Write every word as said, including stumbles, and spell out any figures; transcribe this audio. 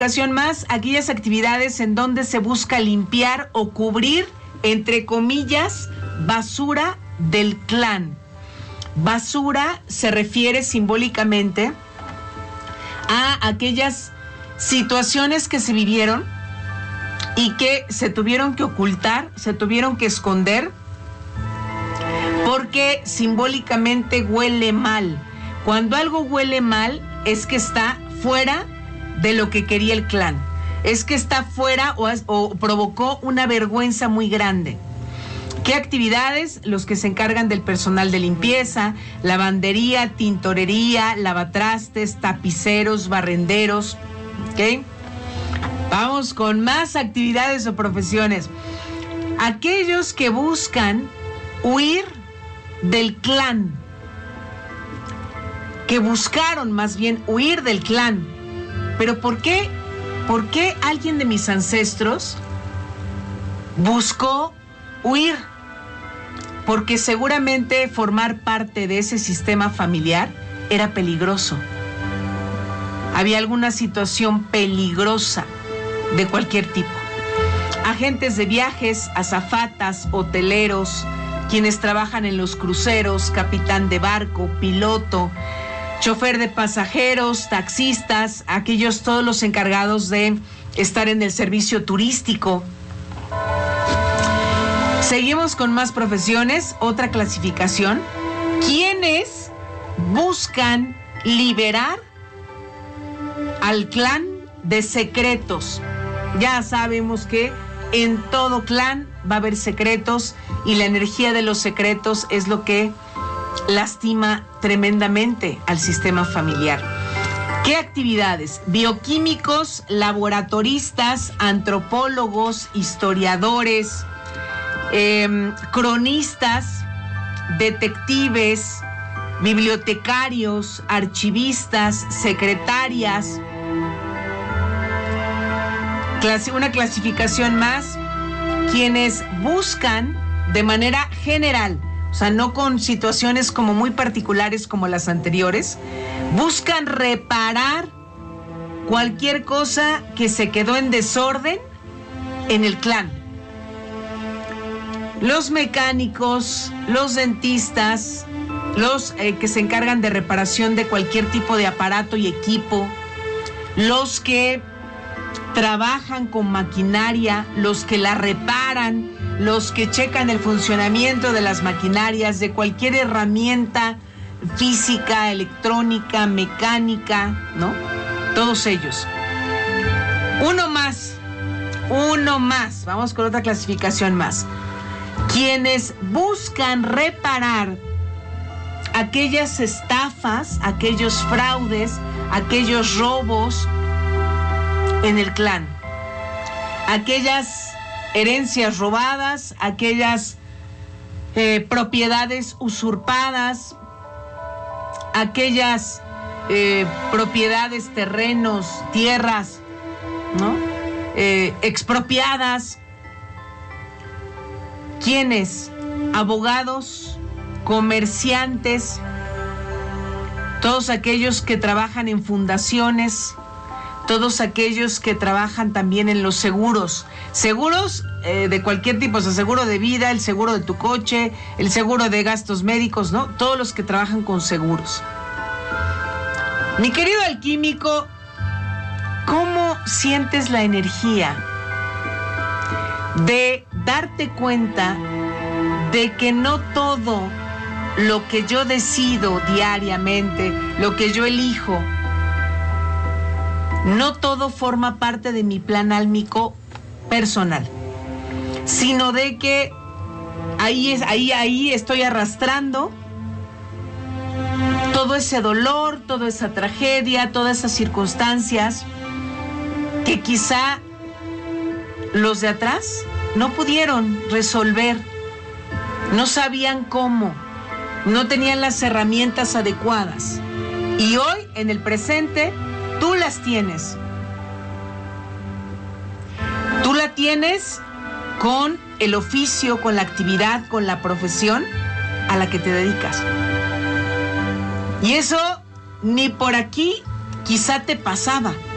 ocasión más, aquellas actividades en donde se busca limpiar o cubrir, entre comillas, basura del clan. Basura se refiere simbólicamente a aquellas situaciones que se vivieron y que se tuvieron que ocultar, se tuvieron que esconder, porque simbólicamente huele mal. Cuando algo huele mal es que está fuera de lo que quería el clan, es que está fuera o, o provocó una vergüenza muy grande. ¿Qué actividades? Los que se encargan del personal de limpieza, lavandería, tintorería, lavatrastes, tapiceros, barrenderos, ¿ok? Vamos con más actividades o profesiones. Aquellos que buscan huir del clan, que buscaron más bien huir del clan. Pero ¿por qué? ¿Por qué alguien de mis ancestros buscó huir? Porque seguramente formar parte de ese sistema familiar era peligroso. Había alguna situación peligrosa de cualquier tipo. Agentes de viajes, azafatas, hoteleros, quienes trabajan en los cruceros, capitán de barco, piloto, chofer de pasajeros, taxistas, aquellos todos los encargados de estar en el servicio turístico. Seguimos con más profesiones, otra clasificación. ¿Quiénes buscan liberar al clan de secretos? Ya sabemos que en todo clan va a haber secretos y la energía de los secretos es lo que lastima tremendamente al sistema familiar. ¿Qué actividades? Bioquímicos, laboratoristas, antropólogos, historiadores, eh, cronistas, detectives, bibliotecarios, archivistas, secretarias. Clasi- una clasificación más, quienes buscan de manera general, o sea, no con situaciones como muy particulares como las anteriores, buscan reparar cualquier cosa que se quedó en desorden en el clan. Los mecánicos, los dentistas, los eh, que se encargan de reparación de cualquier tipo de aparato y equipo, los que trabajan con maquinaria, los que la reparan, los que checan el funcionamiento de las maquinarias, de cualquier herramienta física, electrónica, mecánica, ¿no? Todos ellos. Uno más, uno más. Vamos con otra clasificación más. Quienes buscan reparar aquellas estafas, aquellos fraudes, aquellos robos en el clan, aquellas herencias robadas, aquellas eh, propiedades usurpadas, aquellas eh, propiedades, terrenos, tierras, ¿no? Eh, expropiadas. ¿Quiénes? Abogados, comerciantes, todos aquellos que trabajan en fundaciones, todos aquellos que trabajan también en los seguros, seguros eh, de cualquier tipo, o sea, seguro de vida, el seguro de tu coche, el seguro de gastos médicos, ¿no? Todos los que trabajan con seguros. Mi querido alquímico, ¿cómo sientes la energía de darte cuenta de que no todo lo que yo decido diariamente, lo que yo elijo, no todo forma parte de mi plan álmico personal, sino de que ahí, es, ahí, ahí estoy arrastrando todo ese dolor, toda esa tragedia, todas esas circunstancias que quizá los de atrás no pudieron resolver, no sabían cómo, no tenían las herramientas adecuadas. Y hoy, en el presente, tú las tienes. Tú la tienes con el oficio, con la actividad, con la profesión a la que te dedicas. Y eso ni por aquí quizá te pasaba.